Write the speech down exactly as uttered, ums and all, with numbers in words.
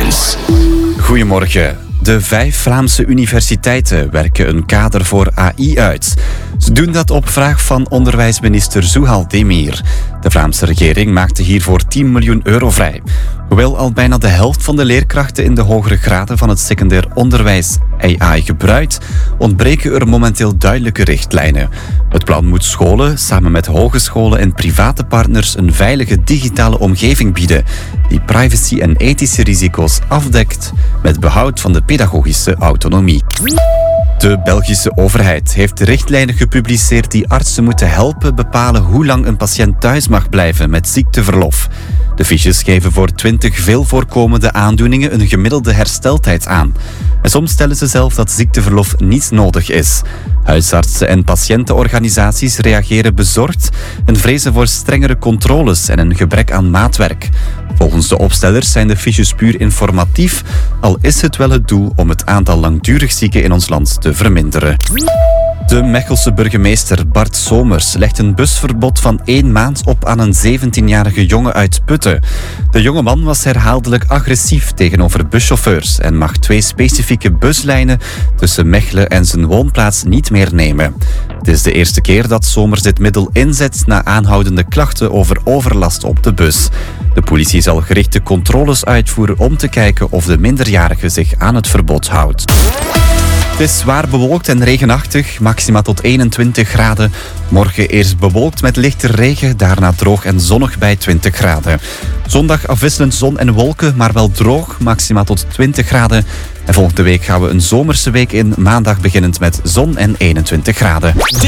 Nieuws. Goedemorgen. De vijf Vlaamse universiteiten werken een kader voor A I uit. Ze doen dat op vraag van onderwijsminister Zuhal Demir. De Vlaamse regering maakte hiervoor tien miljoen euro vrij. Hoewel al bijna de helft van de leerkrachten in de hogere graden van het secundair onderwijs A I gebruikt, ontbreken er momenteel duidelijke richtlijnen. Het plan moet scholen samen met hogescholen en private partners een veilige digitale omgeving bieden die privacy en ethische risico's afdekt met behoud van de pedagogische autonomie. De Belgische overheid heeft richtlijnen gepubliceerd die artsen moeten helpen bepalen hoe lang een patiënt thuis mag blijven met ziekteverlof. De fiches geven voor twintig veel voorkomende aandoeningen een gemiddelde hersteltijd aan. En soms stellen ze zelf dat ziekteverlof niet nodig is. Huisartsen en patiëntenorganisaties reageren bezorgd en vrezen voor strengere controles en een gebrek aan maatwerk. Volgens de opstellers zijn de fiches puur informatief, al is het wel het doel om het aantal langdurig zieken in ons land te verminderen. De Mechelse burgemeester Bart Somers legt een busverbod van één maand op aan een zeventienjarige jongen uit Putten. De jonge man was herhaaldelijk agressief tegenover buschauffeurs en mag twee specifieke buslijnen tussen Mechelen en zijn woonplaats niet meer nemen. Het is de eerste keer dat Somers dit middel inzet na aanhoudende klachten over overlast op de bus. De politie zal gerichte controles uitvoeren om te kijken of de minderjarige zich aan het verbod houdt. Het is zwaar bewolkt en regenachtig, maxima tot eenentwintig graden. Morgen eerst bewolkt met lichte regen, daarna droog en zonnig bij twintig graden. Zondag afwisselend zon en wolken, maar wel droog, maxima tot twintig graden. En volgende week gaan we een zomerse week in, maandag beginnend met zon en eenentwintig graden.